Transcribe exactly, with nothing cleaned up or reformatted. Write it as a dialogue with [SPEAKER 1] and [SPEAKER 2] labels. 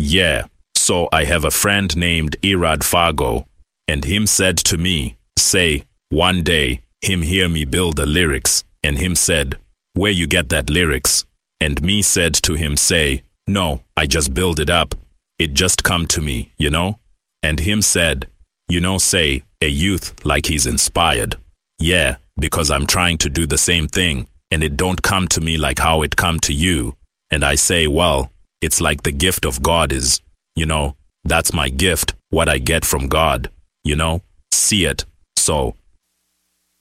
[SPEAKER 1] Yeah. So I have a friend named Irad Fargo, and him said to me, say, one day, him hear me build the lyrics, and him said, where you get that lyrics? And me said to him, say, no, I just build it up. It just come to me, you know? And him said, you know, say, a youth like he's inspired. Yeah, because I'm trying to do the same thing, and it don't come to me like how it come to you. And I say, well, it's like the gift of God is, you know, that's my gift, what I get from God, you know, see it. So